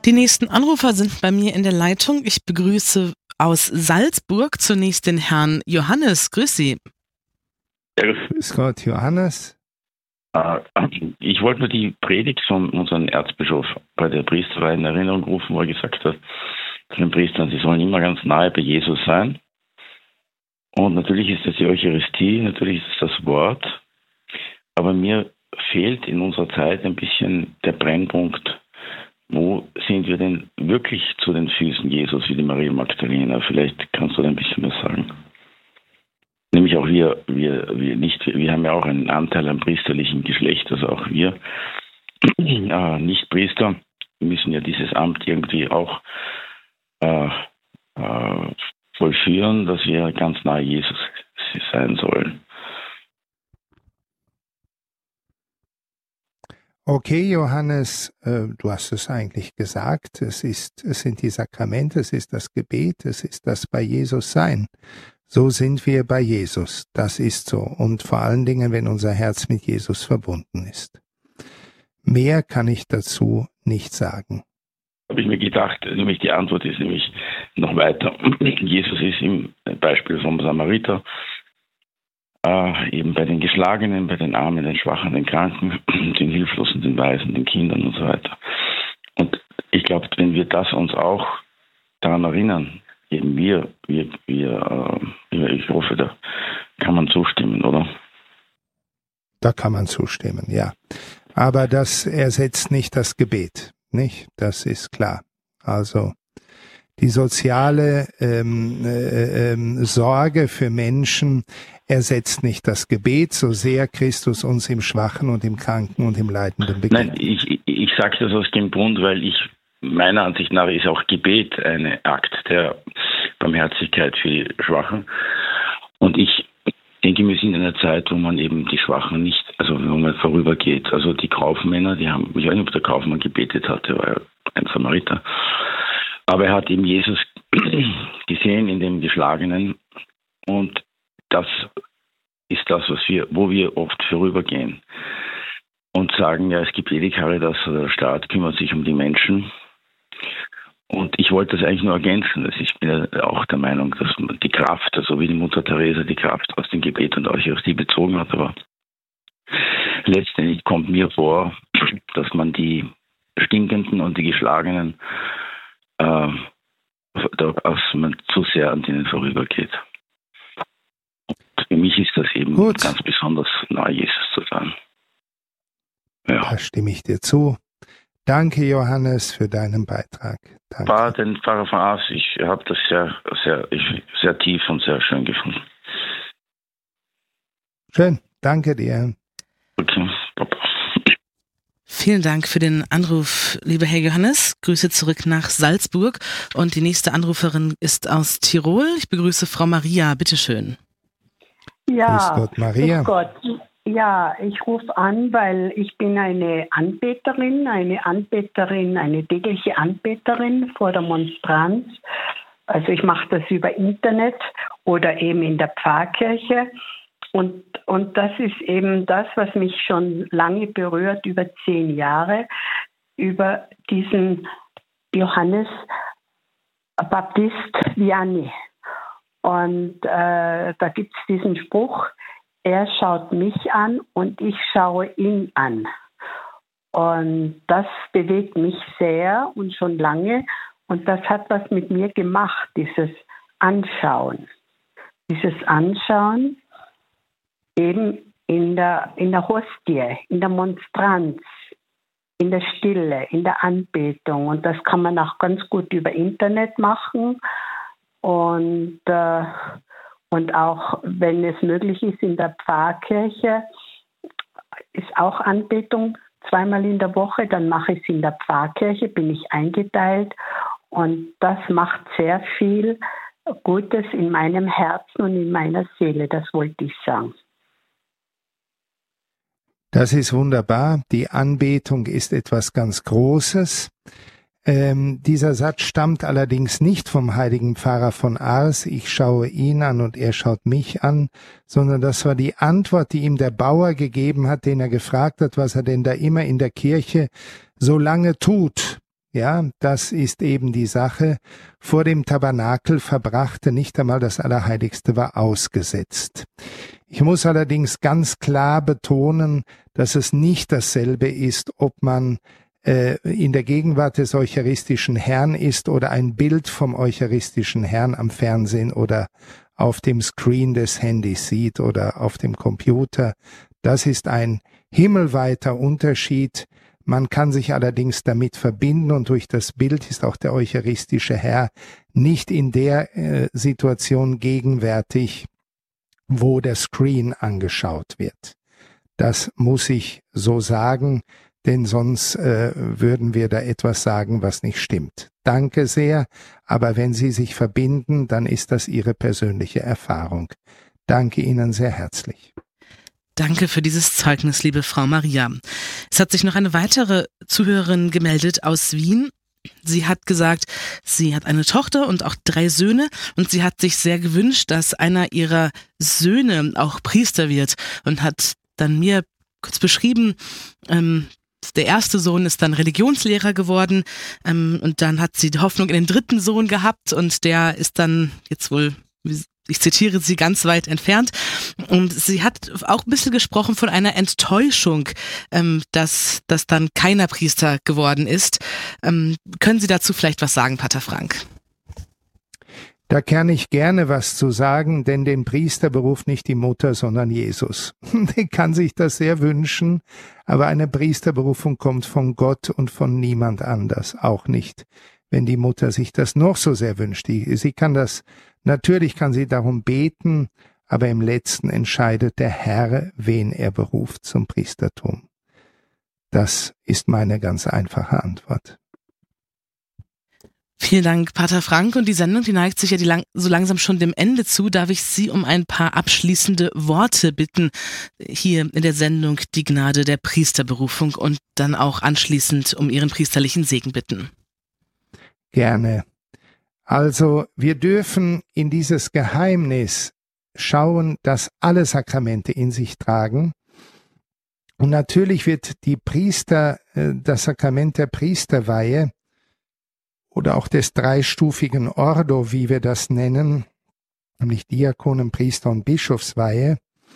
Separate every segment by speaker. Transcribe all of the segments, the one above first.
Speaker 1: Die nächsten Anrufer sind bei mir in der Leitung. Ich begrüße aus Salzburg zunächst den Herrn Johannes. Grüß Sie.
Speaker 2: Ja, grüß Gott, Johannes. Ich wollte nur die Predigt von unserem Erzbischof bei der Priesterweihe in Erinnerung rufen, wo er gesagt hat, zu den Priestern, sie sollen immer ganz nahe bei Jesus sein. Und natürlich ist das die Eucharistie, natürlich ist es das Wort. Aber mir fehlt in unserer Zeit ein bisschen der Brennpunkt. Wo sind wir denn wirklich zu den Füßen Jesus, wie die Maria Magdalena? Vielleicht kannst du da ein bisschen was sagen. Nämlich auch wir haben ja auch einen Anteil am priesterlichen Geschlecht, also auch wir Nicht-Priester müssen ja dieses Amt irgendwie auch vollführen, dass wir ganz nahe Jesus sein sollen.
Speaker 3: Okay, Johannes, du hast es eigentlich gesagt. Es sind die Sakramente, es ist das Gebet, es ist das bei Jesus sein. So sind wir bei Jesus. Das ist so. Und vor allen Dingen, wenn unser Herz mit Jesus verbunden ist. Mehr kann ich dazu nicht sagen.
Speaker 2: Habe ich mir gedacht, nämlich die Antwort ist nämlich noch weiter. Jesus ist im Beispiel vom Samariter eben bei den Geschlagenen, bei den Armen, den Schwachen, den Kranken, den Hilflosen, den Waisen, den Kindern und so weiter. Und ich glaube, wenn wir das uns auch daran erinnern, eben ich hoffe, da kann man zustimmen, oder?
Speaker 3: Da kann man zustimmen, ja. Aber das ersetzt nicht das Gebet, nicht? Das ist klar. Also die soziale Sorge für Menschen ersetzt nicht das Gebet, so sehr Christus uns im Schwachen und im Kranken und im Leidenden begegnet.
Speaker 2: Nein, ich sage das aus dem Grund, weil meiner Ansicht nach ist auch Gebet ein Akt der Barmherzigkeit für die Schwachen. Und ich denke, wir sind in einer Zeit, wo man eben die Schwachen nicht, also wo man vorübergeht. Also die Kaufmänner, ich weiß nicht, ob der Kaufmann gebetet hatte, war ja ein Samariter. Aber er hat eben Jesus gesehen in dem Geschlagenen. Und das ist das, wo wir oft vorübergehen. Und sagen, ja, es gibt die Caritas, der Staat kümmert sich um die Menschen. Und ich wollte das eigentlich nur ergänzen. Ich bin ja auch der Meinung, dass man die Kraft, also wie die Mutter Teresa die Kraft aus dem Gebet und Eucharistie bezogen hat, aber letztendlich kommt mir vor, dass man die Stinkenden und die Geschlagenen, dass man zu sehr an denen vorübergeht. Und für mich ist das eben ganz besonders nahe Jesus zu sein. Ja.
Speaker 3: Da stimme ich dir zu. Danke, Johannes, für deinen Beitrag. Danke.
Speaker 2: War den Pfarrer von Ars, ich habe das sehr tief und sehr schön gefunden.
Speaker 3: Schön, danke dir.
Speaker 2: Okay, Papa.
Speaker 1: Vielen Dank für den Anruf, lieber Herr Johannes. Grüße zurück nach Salzburg. Und die nächste Anruferin ist aus Tirol. Ich begrüße Frau Maria. Bitteschön.
Speaker 4: Ja,
Speaker 3: grüß Gott, Maria.
Speaker 4: Grüß Gott. Ja, ich rufe an, weil ich bin eine Anbeterin, eine tägliche Anbeterin vor der Monstranz. Also ich mache das über Internet oder eben in der Pfarrkirche. Und das ist eben das, was mich schon lange berührt, über 10 Jahre, über diesen Johannes Baptist Vianney. Und da gibt es diesen Spruch, er schaut mich an und ich schaue ihn an. Und das bewegt mich sehr und schon lange. Und das hat was mit mir gemacht, dieses Anschauen. Dieses Anschauen eben in der Hostie, in der Monstranz, in der Stille, in der Anbetung. Und das kann man auch ganz gut über Internet machen. Und auch, wenn es möglich ist, in der Pfarrkirche ist auch Anbetung 2-mal in der Woche. Dann mache ich es in der Pfarrkirche, bin ich eingeteilt. Und das macht sehr viel Gutes in meinem Herzen und in meiner Seele. Das wollte ich sagen.
Speaker 3: Das ist wunderbar. Die Anbetung ist etwas ganz Großes. Dieser Satz stammt allerdings nicht vom heiligen Pfarrer von Ars, ich schaue ihn an und er schaut mich an, sondern das war die Antwort, die ihm der Bauer gegeben hat, den er gefragt hat, was er denn da immer in der Kirche so lange tut. Ja, das ist eben die Sache. Vor dem Tabernakel verbrachte nicht einmal das Allerheiligste war ausgesetzt. Ich muss allerdings ganz klar betonen, dass es nicht dasselbe ist, ob man in der Gegenwart des eucharistischen Herrn ist oder ein Bild vom eucharistischen Herrn am Fernsehen oder auf dem Screen des Handys sieht oder auf dem Computer. Das ist ein himmelweiter Unterschied. Man kann sich allerdings damit verbinden und durch das Bild ist auch der eucharistische Herr nicht in der Situation gegenwärtig, wo der Screen angeschaut wird. Das muss ich so sagen, denn sonst würden wir da etwas sagen, was nicht stimmt. Danke sehr, aber wenn Sie sich verbinden, dann ist das Ihre persönliche Erfahrung. Danke Ihnen sehr herzlich.
Speaker 1: Danke für dieses Zeugnis, liebe Frau Maria. Es hat sich noch eine weitere Zuhörerin gemeldet aus Wien. Sie hat gesagt, sie hat eine Tochter und auch 3 Söhne und sie hat sich sehr gewünscht, dass einer ihrer Söhne auch Priester wird und hat dann mir kurz beschrieben, der erste Sohn ist dann Religionslehrer geworden und dann hat sie die Hoffnung in den 3. Sohn gehabt und der ist dann jetzt wohl, ich zitiere sie, ganz weit entfernt. Und sie hat auch ein bisschen gesprochen von einer Enttäuschung, dass dann keiner Priester geworden ist. Können Sie dazu vielleicht was sagen, Pater Frank?
Speaker 3: Da kann ich gerne was zu sagen, denn den Priesterberuf nicht die Mutter, sondern Jesus. Der kann sich das sehr wünschen, aber eine Priesterberufung kommt von Gott und von niemand anders, auch nicht, wenn die Mutter sich das noch so sehr wünscht. Sie kann das, natürlich kann sie darum beten, aber im Letzten entscheidet der Herr, wen er beruft zum Priestertum. Das ist meine ganz einfache Antwort.
Speaker 1: Vielen Dank, Pater Frank. Und die Sendung, die neigt sich ja so langsam schon dem Ende zu. Darf ich Sie um ein paar abschließende Worte bitten, hier in der Sendung Die Gnade der Priesterberufung und dann auch anschließend um Ihren priesterlichen Segen bitten?
Speaker 3: Gerne. Also, wir dürfen in dieses Geheimnis schauen, dass alle Sakramente in sich tragen. Und natürlich wird das Sakrament der Priesterweihe oder auch des dreistufigen Ordo, wie wir das nennen, nämlich Diakonen, Priester und Bischofsweihe,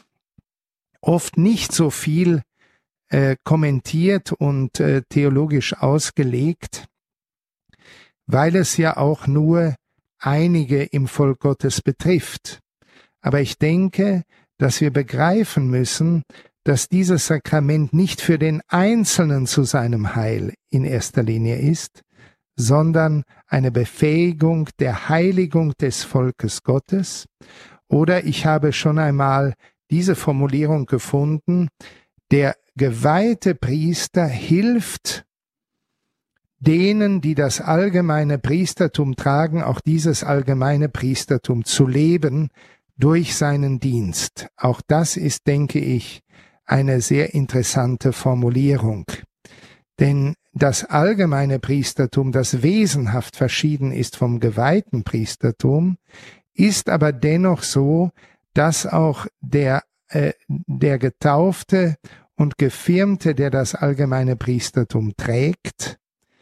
Speaker 3: oft nicht so viel kommentiert und theologisch ausgelegt, weil es ja auch nur einige im Volk Gottes betrifft. Aber ich denke, dass wir begreifen müssen, dass dieses Sakrament nicht für den Einzelnen zu seinem Heil in erster Linie ist, sondern eine Befähigung der Heiligung des Volkes Gottes. Oder ich habe schon einmal diese Formulierung gefunden, der geweihte Priester hilft denen, die das allgemeine Priestertum tragen, auch dieses allgemeine Priestertum zu leben durch seinen Dienst. Auch das ist, denke ich, eine sehr interessante Formulierung. Denn das allgemeine Priestertum, das wesenhaft verschieden ist vom geweihten Priestertum, ist aber dennoch so, dass auch der Getaufte und Gefirmte, der das allgemeine Priestertum trägt,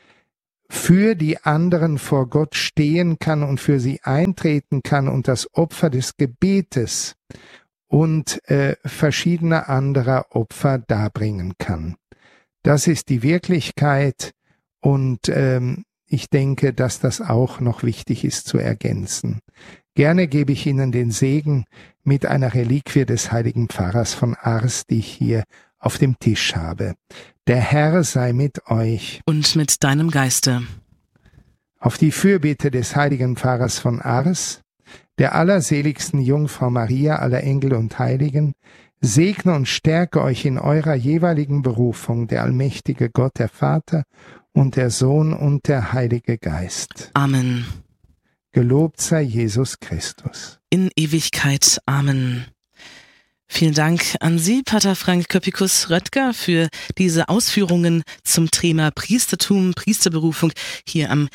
Speaker 3: für die anderen vor Gott stehen kann und für sie eintreten kann und das Opfer des Gebetes und verschiedener anderer Opfer darbringen kann. Das ist die Wirklichkeit und ich denke, dass das auch noch wichtig ist zu ergänzen. Gerne gebe ich Ihnen den Segen mit einer Reliquie des heiligen Pfarrers von Ars, die ich hier auf dem Tisch habe. Der Herr sei mit euch.
Speaker 1: Und mit deinem Geiste.
Speaker 3: Auf die Fürbitte des heiligen Pfarrers von Ars, der allerseligsten Jungfrau Maria, aller Engel und Heiligen, segne und stärke euch in eurer jeweiligen Berufung der allmächtige Gott, der Vater und der Sohn und der Heilige Geist.
Speaker 1: Amen.
Speaker 3: Gelobt sei Jesus Christus.
Speaker 1: In Ewigkeit. Amen. Vielen Dank an Sie, Pater Frank Köppikus-Röttger, für diese Ausführungen zum Thema Priestertum, Priesterberufung hier am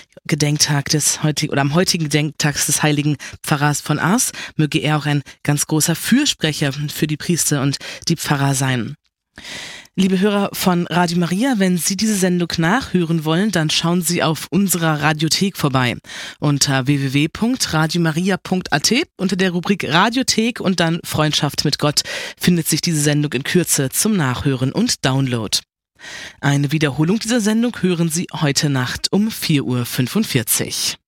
Speaker 1: am heutigen Gedenktag des heiligen Pfarrers von Ars. Möge er auch ein ganz großer Fürsprecher für die Priester und die Pfarrer sein. Liebe Hörer von Radio Maria, wenn Sie diese Sendung nachhören wollen, dann schauen Sie auf unserer Radiothek vorbei. Unter www.radiomaria.at unter der Rubrik Radiothek und dann Freundschaft mit Gott findet sich diese Sendung in Kürze zum Nachhören und Download. Eine Wiederholung dieser Sendung hören Sie heute Nacht um 4:45 Uhr.